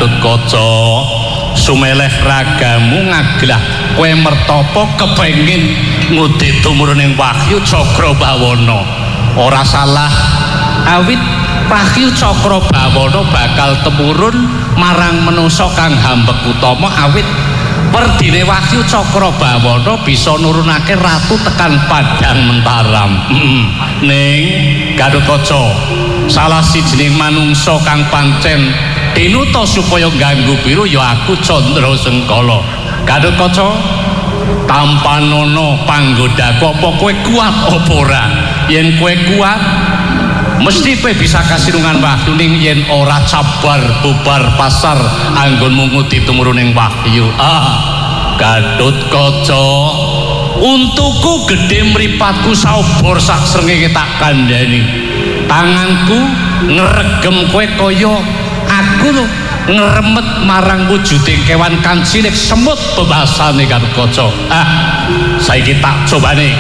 Gatotkaca sumeleh ragamu ngaglah kowe mertapa kepengin ngudit tumurune Wahyu Cakrabawana ora salah awit Wahyu Cakrabawana bakal temurun marang manungsa kang hambek utama awit perdine Wahyu Cakrabawana bisa nurunake ratu tekan Padang Mentaram. Ning Gatotkaca salah sijining manungsa kang pancen dinuta supaya ganggu biru ya aku Candrasengkala. Gatotkaca tampanono panggodaku apa kowe kuat apa ora? Yen kowe kuat mesti kowe bisa kasilungan Wahyu, ning yen ora cabar bubar pasar anggonmu ngudi tumuruning Wahyu. Gatotkaca untuku gedhe mripatku saubor sak srengenge tak kandhani. Tanganku ngregem kowe kaya aku lho ngremet marang wujuding kewan kang cilik semut bebasane Gatotkaca. Saiki tak cobane.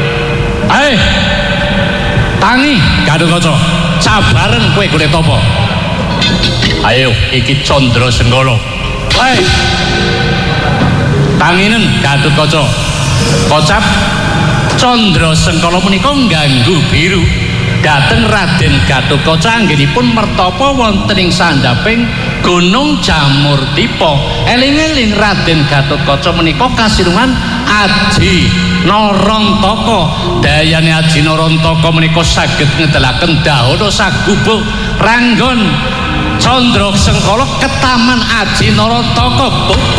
Tangi Gatotkaca, cabaren kowe golek apa? Ayo iki Candrasengkala. Tanginen Gatotkaca. Kocap Candrasengkala menika ngganggu biru dhateng Raden Gatotkaca anggenipun mertapa wonten ing sandhaping Gunung Jamurdipa. Eling-eling Raden Gatotkaca menika kasilungan Aji Narantaka. Dayane Aji Narantaka menika saged ngedalaken dahana sagubuk ranggon Candrasengkala ketaman Aji Narantaka.